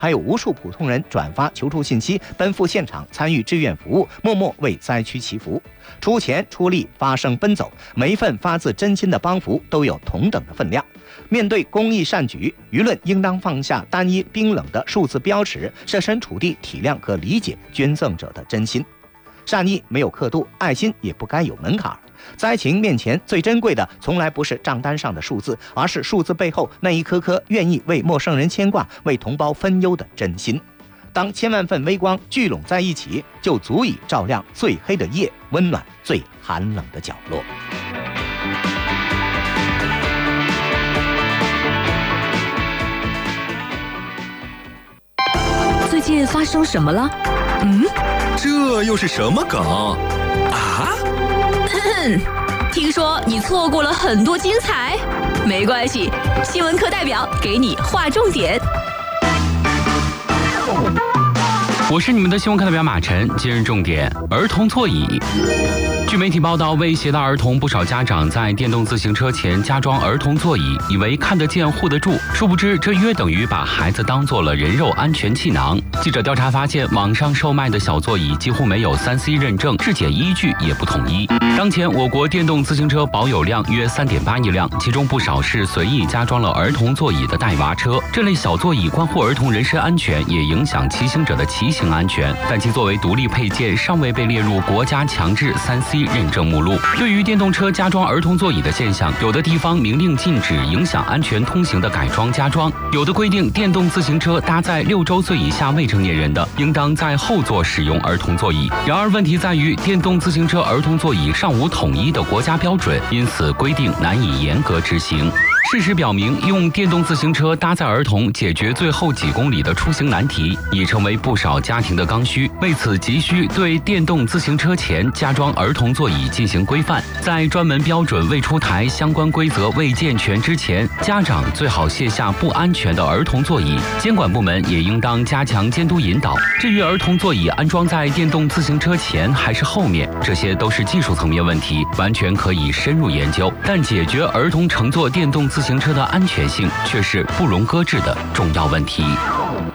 还有无数普通人转发求助信息，奔赴现场参与志愿服务，默默为灾区祈福，出钱出力，发声奔走，每一份发自真心的帮扶都有同等的分量。面对公益善举，舆论应当放下单一冰冷的数字标尺，设身处地体谅和理解捐赠者的真心。善意没有刻度，爱心也不该有门槛。灾情面前，最珍贵的从来不是账单上的数字，而是数字背后那一颗颗愿意为陌生人牵挂、为同胞分忧的真心。当千万份微光聚拢在一起，就足以照亮最黑的夜，温暖最寒冷的角落。 最近发生什么了？ 这又是什么梗啊？ 听说你错过了很多精彩，没关系，新闻课代表给你划重点。 我是你们的新闻课代表马晨，今日重点：儿童座椅。据媒体报道，为携带儿童，不少家长在电动自行车前加装儿童座椅，以为看得见护得住，殊不知这约等于把孩子当作了人肉安全气囊。记者调查发现，网上售卖的小座椅几乎没有3C 认证，质检依据也不统一。当前我国电动自行车保有量约3.8亿辆，其中不少是随意加装了儿童座椅的带娃车。这类小座椅关乎儿童人身安全，也影响骑行者的骑行安全，但其作为独立配件，尚未被列入国家强制3C认证目录。对于电动车加装儿童座椅的现象，有的地方明令禁止影响安全通行的改装加装，有的规定电动自行车搭载6周岁以下未成年人的，应当在后座使用儿童座椅。然而问题在于，电动自行车儿童座椅尚无统一的国家标准，因此规定难以严格执行。事实表明，用电动自行车搭载儿童解决最后几公里的出行难题，已成为不少家庭的刚需。为此，急需对电动自行车前加装儿童座椅进行规范。在专门标准未出台、相关规则未健全之前，家长最好卸下不安全的儿童座椅。监管部门也应当加强监督引导。至于儿童座椅安装在电动自行车前还是后面，这些都是技术层面问题，完全可以深入研究。但解决儿童乘坐电动自行车的安全性却是不容搁置的重要问题。